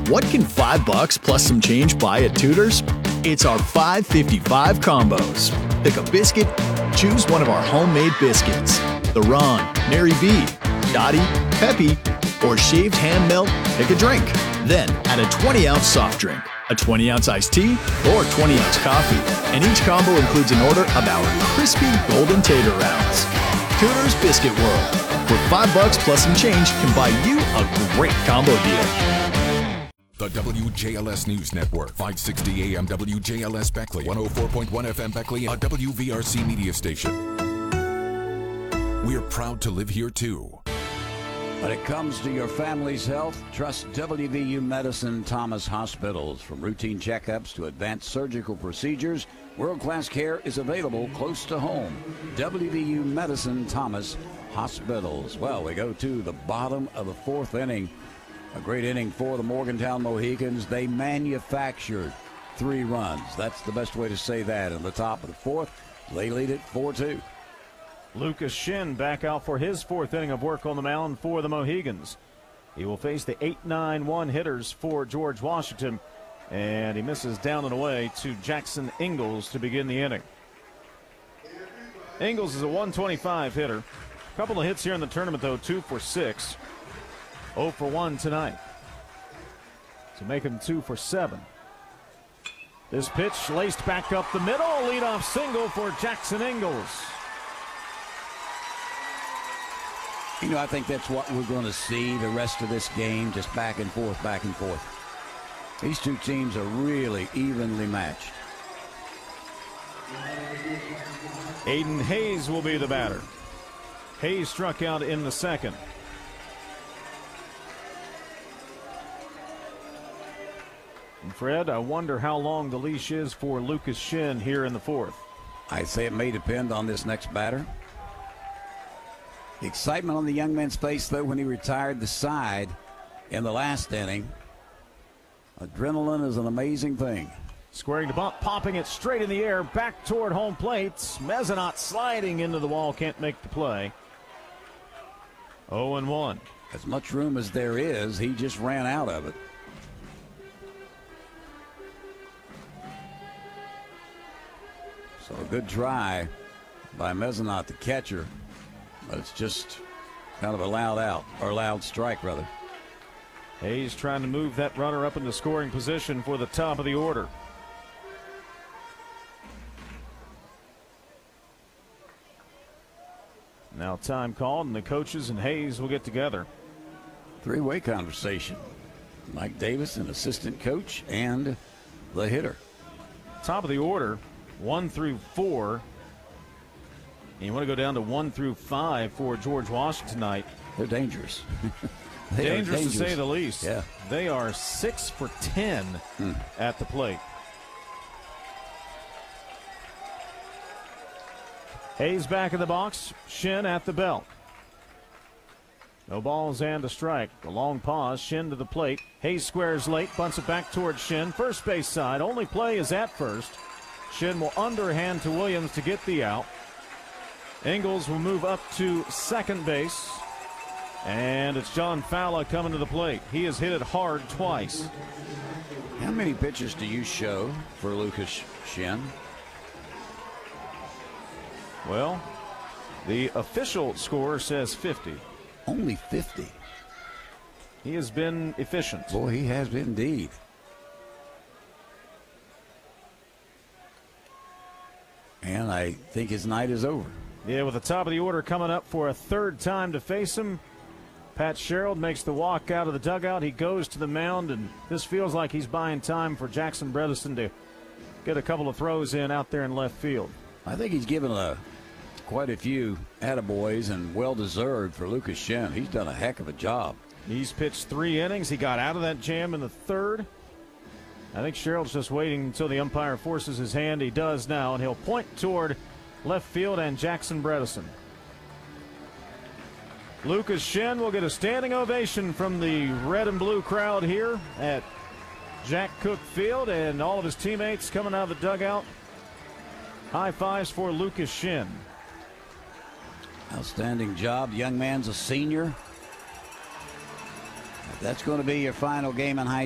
What can $5 plus some change buy at Tudor's? It's our $5.55 combos. Pick a biscuit, choose one of our homemade biscuits. The Ron, Mary B, Dottie, Peppy, or shaved ham melt, pick a drink. Then add a 20-ounce soft drink, a 20-ounce iced tea, or 20-ounce coffee. And each combo includes an order of our crispy golden tater rounds. Tudor's Biscuit World, where $5 plus some change can buy you a great combo deal. The WJLS News Network, 560 AM WJLS Beckley, 104.1 FM Beckley, a WVRC media station. We're proud to live here too. When it comes to your family's health, trust WVU Medicine Thomas Hospitals. From routine checkups to advanced surgical procedures, world-class care is available close to home. WVU Medicine Thomas Hospitals. Well, we go to the bottom of the fourth inning. A great inning for the Morgantown Mohegans. They manufactured 3 runs. That's the best way to say that. In the top of the fourth, they lead it 4-2. Lucas Shin back out for his 4th inning of work on the mound for the Mohegans. He will face the 8-9-1 hitters for George Washington, and he misses down and away to Jackson Ingalls to begin the inning. Ingalls is a 125 hitter. A couple of hits here in the tournament, though, 2 for 6. 0 for 1 tonight. To make him 2 for 7. This pitch laced back up the middle. Leadoff single for Jackson Ingalls. You know, I think that's what we're going to see the rest of this game, just back and forth, back and forth. These two teams are really evenly matched. Aiden Hayes will be the batter. Hayes struck out in the second. And Fred, I wonder how long the leash is for Lucas Shin here in the fourth. I'd say it may depend on this next batter. The excitement on the young man's face, though, when he retired the side in the last inning. Adrenaline is an amazing thing. Squaring to bump, popping it straight in the air, back toward home plate. Mezenot sliding into the wall, can't make the play. 0-1. As much room as there is, he just ran out of it. So a good try by Mezenot, the catcher, but it's just kind of a loud strike, rather. Hayes trying to move that runner up into scoring position for the top of the order. Now time called, and the coaches and Hayes will get together. 3-way conversation. Mike Davis, an assistant coach, and the hitter. Top of the order, 1 through 4. And you want to go down to 1 through 5 for George Washington tonight. They're dangerous. Dangerous to say the least. Yeah. They are 6 for 10 at the plate. Hayes back in the box. Shin at the belt. No balls and a strike. A long pause. Shin to the plate. Hayes squares late. Bunts it back towards Shin. First base side. Only play is at first. Shin will underhand to Williams to get the out. Ingalls will move up to second base. And it's John Fowler coming to the plate. He has hit it hard twice. How many pitches do you show for Lucas Shin? Well, the official score says 50. Only 50. He has been efficient. Boy, he has been indeed. And I think his night is over. Yeah, with the top of the order coming up for a third time to face him. Pat Sherrill makes the walk out of the dugout. He goes to the mound, and this feels like he's buying time for Jackson Bredesen to get a couple of throws in out there in left field. I think he's given quite a few attaboys, and well-deserved for Lucas Shin. He's done a heck of a job. He's pitched 3 innings. He got out of that jam in the third. I think Sherrill's just waiting until the umpire forces his hand. He does now, and he'll point toward left field and Jackson Bredesen. Lucas Shin will get a standing ovation from the red and blue crowd here at Jack Cook Field, and all of his teammates coming out of the dugout. High fives for Lucas Shin. Outstanding job. The young man's a senior. If that's going to be your final game in high